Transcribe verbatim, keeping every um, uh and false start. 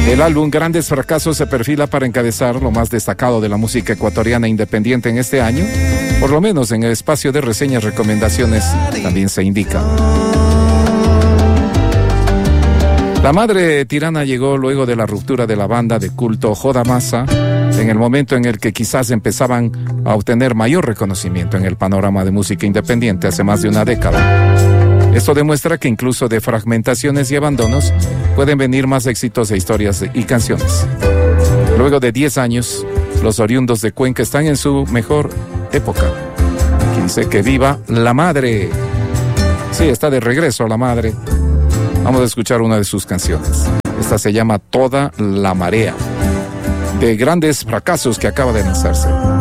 El álbum Grandes Fracasos se perfila para encabezar lo más destacado de la música ecuatoriana independiente en este año, por lo menos en el espacio de reseñas y recomendaciones también se indica. La Madre Tirana llegó luego de la ruptura de la banda de culto Joda Masa, en el momento en el que quizás empezaban a obtener mayor reconocimiento en el panorama de música independiente hace más de una década. Esto demuestra que incluso de fragmentaciones y abandonos pueden venir más éxitos e historias y canciones. Luego de diez años, los oriundos de Cuenca están en su mejor época. Aquí dice que viva la Madre. Sí, está de regreso la Madre. Vamos a escuchar una de sus canciones. Esta se llama Toda la Marea, de Grandes Fracasos, que acaba de lanzarse.